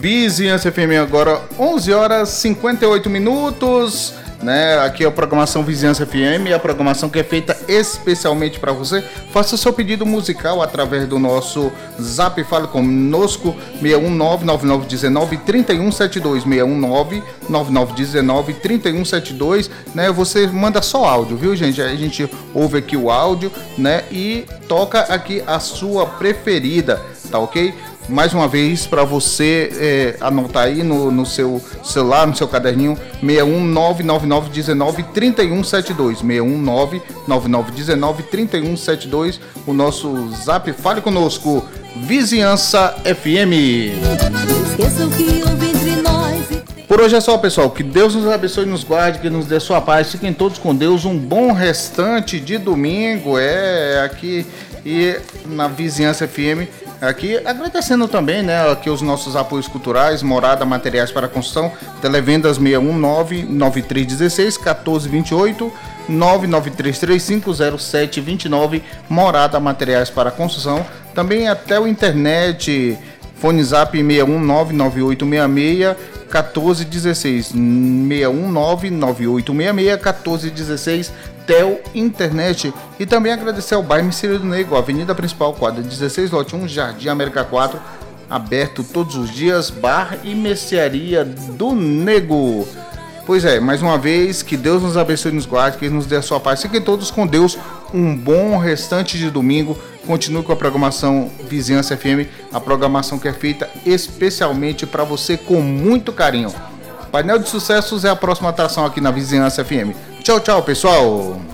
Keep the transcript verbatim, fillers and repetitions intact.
Vizinhança F M agora onze horas e cinquenta e oito minutos, né? Aqui é a programação Vizinhança F M, a programação que é feita especialmente para você. Faça o seu pedido musical através do nosso Zap, fale conosco, seis um nove, nove nove um nove, três um sete dois, seis um nove, nove nove um nove, três um sete dois, né? Você manda só áudio, viu, gente? A gente ouve aqui o áudio, né? E toca aqui a sua preferida, tá ok? Mais uma vez, para você é, anotar aí no, no seu celular, no seu caderninho, seis um nove, nove nove um nove, três um sete dois, seis um nove, nove nove um nove, três um sete dois, o nosso Zap, fale conosco, Vizinhança F M. Por hoje é só, pessoal, que Deus nos abençoe e nos guarde, que nos dê sua paz, fiquem todos com Deus, um bom restante de domingo, é, aqui e na Vizinhança F M. Aqui agradecendo também, né, aqui os nossos apoios culturais, Morada Materiais para Construção, Televendas seis um nove, nove três um seis, um quatro dois oito, nove nove três três cinco zero sete dois nove, Morada Materiais para Construção. Também até o internet, fone zap seis um nove, nove oito seis seis, um quatro um seis, seis um nove, nove oito seis seis, um quatro um seis, Tel Internet. E também agradecer ao bairro Messília do Nego, Avenida Principal, quadra dezesseis, lote um, Jardim América quatro, aberto todos os dias, bar e mercearia do Nego. Pois é, mais uma vez, que Deus nos abençoe e nos guarde, que nos dê a sua paz. Fiquem todos com Deus, um bom restante de domingo. Continue com a programação Vizinhança F M, a programação que é feita especialmente para você com muito carinho. Painel de Sucessos é a próxima atração aqui na Vizinhança F M. Tchau, tchau, pessoal!